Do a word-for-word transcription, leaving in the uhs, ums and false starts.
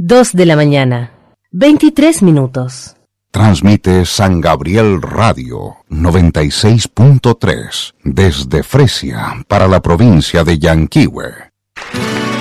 Dos de la mañana, veintitrés minutos. Transmite San Gabriel Radio noventa y seis punto tres desde Fresia para la provincia de Yanquihue.